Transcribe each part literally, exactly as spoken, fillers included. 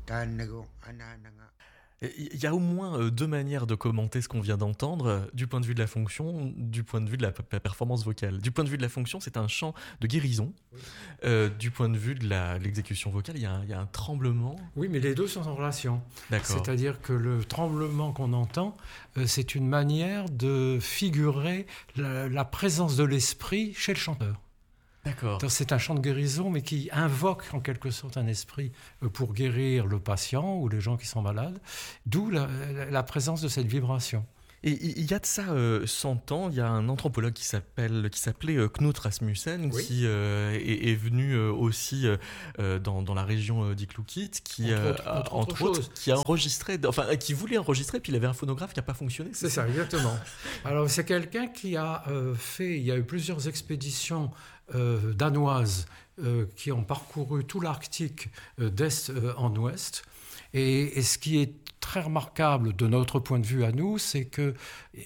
Il y a au moins euh, deux manières de commenter ce qu'on vient d'entendre, euh, du point de vue de la fonction, du point de vue de la, la performance vocale. Du point de vue de la fonction, c'est un chant de guérison. Oui. Euh, du point de vue de la, l'exécution vocale, il y, a un, il y a un tremblement. Oui, mais les deux sont en relation. D'accord. C'est-à-dire que le tremblement qu'on entend, euh, c'est une manière de figurer la, la présence de l'esprit chez le chanteur. D'accord. Donc, c'est un chant de guérison, mais qui invoque en quelque sorte un esprit pour guérir le patient ou les gens qui sont malades, d'où la, la présence de cette vibration. Et il y a de ça euh, cent ans, il y a un anthropologue qui s'appelle, qui s'appelait euh, Knut Rasmussen, oui. qui euh, est, est venu euh, aussi euh, dans, dans la région euh, d'Iqaluit, qui entre autres, euh, entre entre autres autres, qui a enregistré, enfin qui voulait enregistrer, puis il avait un phonographe qui n'a pas fonctionné. C'est, c'est ça, ça, exactement. Alors c'est quelqu'un qui a euh, fait, il y a eu plusieurs expéditions euh, danoises euh, qui ont parcouru tout l'Arctique euh, d'est euh, en ouest, et, et ce qui est très remarquable de notre point de vue à nous, c'est que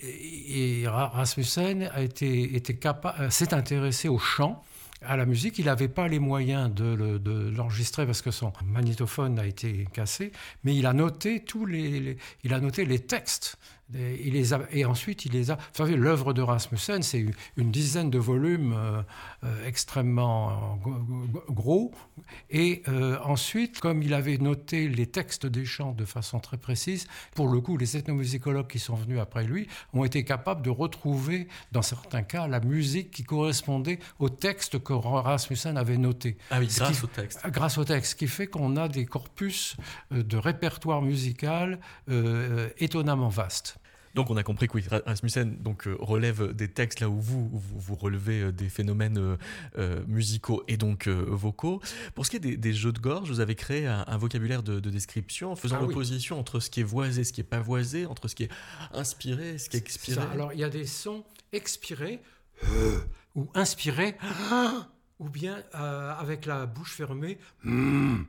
et Rasmussen a été, été capa- s'est intéressé au chant, à la musique. Il n'avait pas les moyens de, le, de l'enregistrer parce que son magnétophone a été cassé, mais il a noté tous les, les il a noté les textes. Et, il les a, et ensuite, il les a... Vous savez, l'œuvre de Rasmussen, c'est une dizaine de volumes euh, euh, extrêmement gros. Et euh, ensuite, comme il avait noté les textes des chants de façon très précise, pour le coup, les ethnomusicologues qui sont venus après lui ont été capables de retrouver, dans certains cas, la musique qui correspondait au texte que Rasmussen avait noté. Ah oui, grâce qui, au texte. Grâce au texte, ce qui fait qu'on a des corpus de répertoire musical euh, étonnamment vastes. Donc on a compris que oui, Rasmussen donc, euh, relève des textes là où vous, vous, vous relevez euh, des phénomènes euh, euh, musicaux et donc euh, vocaux. Pour ce qui est des, des jeux de gorge, vous avez créé un, un vocabulaire de, de description en faisant ah, l'opposition oui. entre ce qui est voisé et ce qui n'est pas voisé, entre ce qui est inspiré et ce qui est expiré. Ça, alors il y a des sons expirés euh, ou inspirés euh, ou bien euh, avec la bouche fermée mm,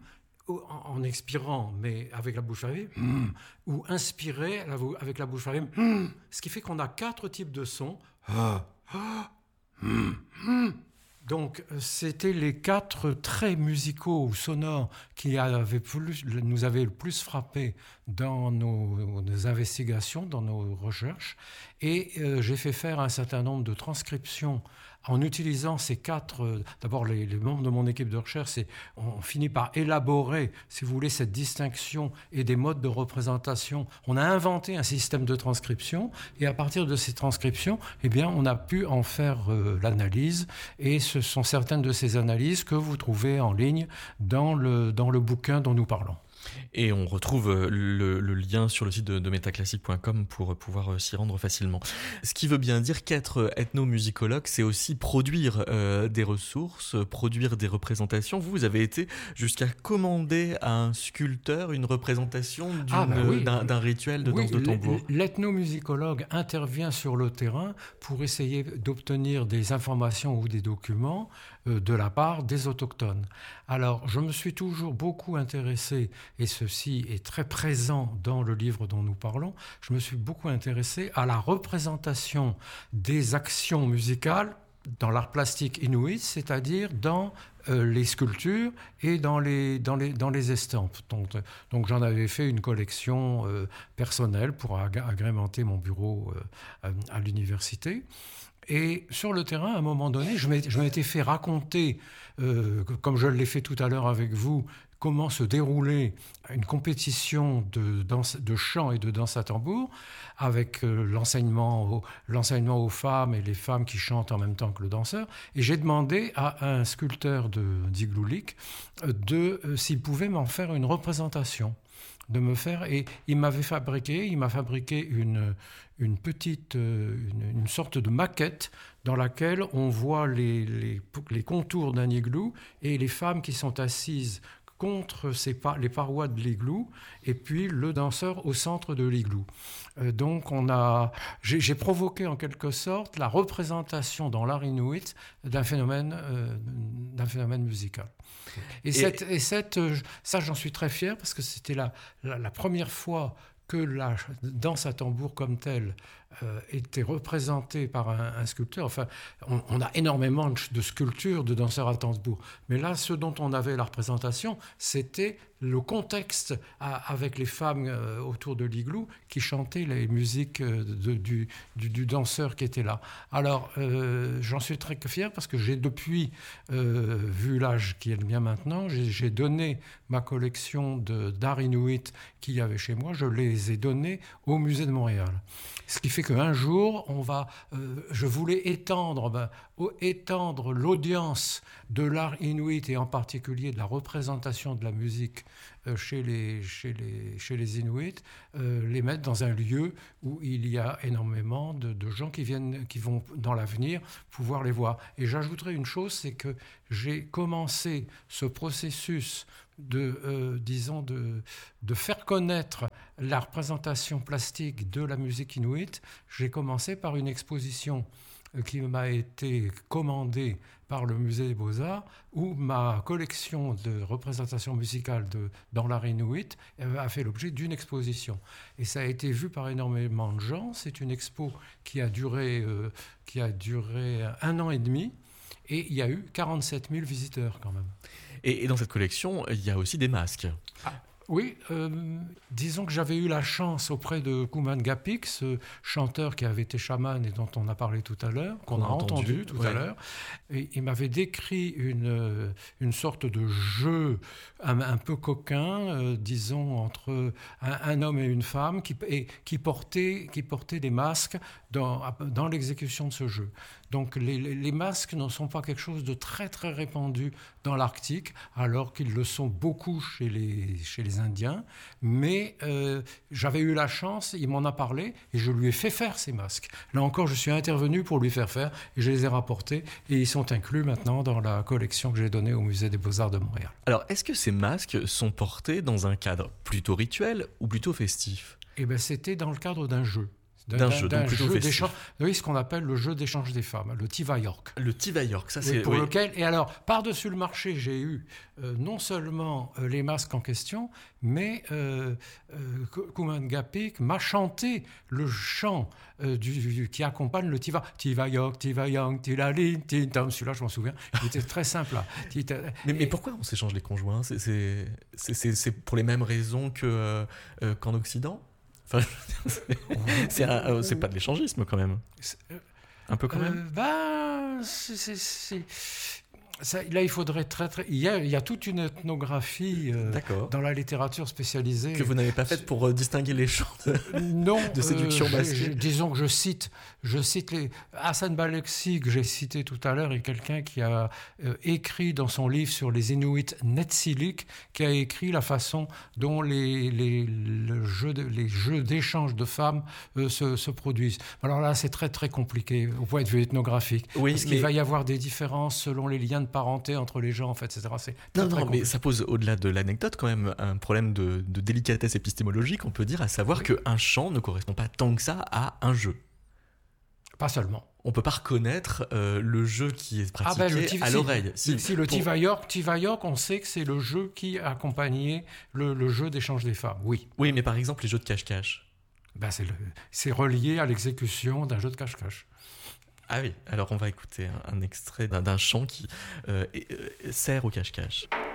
en expirant, mais avec la bouche fermée, mm, ou inspirer avec la bouche fermée, mm, ce qui fait qu'on a quatre types de sons. Ah, ah, mm, mm. Donc, c'était les quatre traits musicaux ou sonores qui avaient plus, nous avaient le plus frappé dans nos, nos investigations, dans nos recherches. Et euh, j'ai fait faire un certain nombre de transcriptions en utilisant ces quatre... Euh, d'abord, les, les membres de mon équipe de recherche, c'est, on finit par élaborer, si vous voulez, cette distinction et des modes de représentation. On a inventé un système de transcription et à partir de ces transcriptions, eh bien, on a pu en faire euh, l'analyse et ce sont certaines de ces analyses que vous trouvez en ligne dans le, dans le bouquin dont nous parlons. Et on retrouve le, le lien sur le site de, de métaclassique point com pour pouvoir s'y rendre facilement. Ce qui veut bien dire qu'être ethnomusicologue, c'est aussi produire euh, des ressources, produire des représentations. Vous, vous avez été jusqu'à commander à un sculpteur une représentation ah ben oui. d'un, d'un rituel de oui, danse de tambour. L'ethnomusicologue intervient sur le terrain pour essayer d'obtenir des informations ou des documents euh, de la part des autochtones. Alors, je me suis toujours beaucoup intéressé, et ceci est très présent dans le livre dont nous parlons, je me suis beaucoup intéressé à la représentation des actions musicales dans l'art plastique inuit, c'est-à-dire dans euh, les sculptures et dans les, dans les, dans les estampes. Donc, donc j'en avais fait une collection euh, personnelle pour ag- agrémenter mon bureau euh, à, à l'université. Et sur le terrain, à un moment donné, je m'étais, je m'étais fait raconter, euh, comme je l'ai fait tout à l'heure avec vous, comment se déroulait une compétition de, danse, de chant et de danse à tambour avec euh, l'enseignement, au, l'enseignement aux femmes et les femmes qui chantent en même temps que le danseur. Et j'ai demandé à un sculpteur de, d'Iqaluit de, euh, s'il pouvait m'en faire une représentation. de me faire, et il m'avait fabriqué, il m'a fabriqué une, une petite, une, une sorte de maquette dans laquelle on voit les, les, les contours d'un igloo et les femmes qui sont assises contre ces par- les parois de l'igloo, et puis le danseur au centre de l'igloo. Euh, donc on a, j'ai, j'ai provoqué en quelque sorte la représentation dans l'art inuit d'un phénomène, euh, d'un phénomène musical. Et, et, cette, et cette, ça j'en suis très fier parce que c'était la, la, la première fois que la danse à tambour comme telle euh, était représenté par un, un sculpteur. Enfin, on, on a énormément de, de sculptures de danseurs à tambour. Mais là, ce dont on avait la représentation, c'était le contexte à, avec les femmes euh, autour de l'igloo qui chantaient les musiques euh, de, du, du, du danseur qui était là. Alors, euh, j'en suis très fier parce que j'ai depuis, euh, vu l'âge qui est le mien maintenant, j'ai, j'ai donné ma collection de, d'art inuit qu'il y avait chez moi, je les ai donnés au musée de Montréal. Ce qui fait qu'un jour, on va, euh, je voulais étendre, ben, étendre l'audience de l'art inuit et en particulier de la représentation de la musique euh, chez, les, chez, les, chez les Inuits, euh, les mettre dans un lieu où il y a énormément de, de gens qui, viennent, qui vont dans l'avenir pouvoir les voir. Et j'ajouterai une chose, c'est que j'ai commencé ce processus de, euh, disons, de, de faire connaître la représentation plastique de la musique inuit. J'ai commencé par une exposition qui m'a été commandée par le Musée des Beaux-Arts, où ma collection de représentations musicales de, dans l'art inuit a fait l'objet d'une exposition. Et ça a été vu par énormément de gens. C'est une expo qui a duré, euh, qui a duré un an et demi, et il y a eu quarante-sept mille visiteurs quand même. Et, et dans cette collection, il y a aussi des masques. Ah. Oui, euh, disons que j'avais eu la chance auprès de Kuman Gapik, ce chanteur qui avait été chaman et dont on a parlé tout à l'heure, qu'on, qu'on a entendu, entendu tout ouais. à l'heure. Et il m'avait décrit une, une sorte de jeu un, un peu coquin, euh, disons, entre un, un homme et une femme qui, et, qui, portait, qui portait des masques dans, dans l'exécution de ce jeu. Donc les, les masques ne sont pas quelque chose de très très répandu dans l'Arctique, alors qu'ils le sont beaucoup chez les, chez les Indiens. Mais euh, j'avais eu la chance, il m'en a parlé, et je lui ai fait faire ces masques. Là encore, je suis intervenu pour lui faire faire, et je les ai rapportés, et ils sont inclus maintenant dans la collection que j'ai donnée au Musée des Beaux-Arts de Montréal. Alors, est-ce que ces masques sont portés dans un cadre plutôt rituel ou plutôt festif ? Eh bien, c'était dans le cadre d'un jeu. D'un, d'un jeu, d'un donc jeu d'échange, oui, ce qu'on appelle le jeu d'échange des femmes, le Tiva York. Le Tiva York, ça oui, c'est... Pour oui. lequel, et alors, par-dessus le marché, j'ai eu euh, non seulement euh, les masques en question, mais euh, euh, Kuman Gapik m'a chanté le chant euh, du, du, qui accompagne le Tiva. Tiva York, Tiva York, Tilalin, Tintam. Celui-là, je m'en souviens, il était très simple. Là. mais, mais pourquoi on s'échange les conjoints ? c'est, c'est, c'est, c'est, c'est pour les mêmes raisons que, euh, euh, qu'en Occident ? Enfin, c'est, c'est, un, c'est pas de l'échangisme quand même. Un peu quand même. Euh, bah, c'est, c'est, c'est... Ça, là, il faudrait très, très... Il y a, il y a toute une ethnographie euh, dans la littérature spécialisée. Que vous n'avez pas faite pour euh, distinguer les chants de, non, de séduction euh, masquée. je, disons que je cite, je cite les... Hassan Baleksi, que j'ai cité tout à l'heure, est quelqu'un qui a euh, écrit dans son livre sur les Inuits Netsilik, qui a écrit la façon dont les, les, le jeu de, les jeux d'échange de femmes euh, se, se produisent. Alors là, c'est très, très compliqué au point de vue ethnographique. Oui, parce mais... qu'il va y avoir des différences selon les liens de parenté entre les gens, en fait, et cetera. C'est non, très, non, très mais ça pose, au-delà de l'anecdote, quand même un problème de, de délicatesse épistémologique, on peut dire, à savoir oui. qu'un chant ne correspond pas tant que ça à un jeu. Pas seulement. On ne peut pas reconnaître euh, le jeu qui est pratiqué ah ben, tiv- à l'oreille. Si, si, si le pour... Tiva York, Tiva York, on sait que c'est le jeu qui accompagnait le, le jeu d'échange des femmes, oui. Oui, mais par exemple, les jeux de cache-cache. Ben, c'est, le, c'est relié à l'exécution d'un jeu de cache-cache. Ah oui, alors on va écouter un, un extrait d'un, d'un chant qui euh, euh, sert au cache-cache.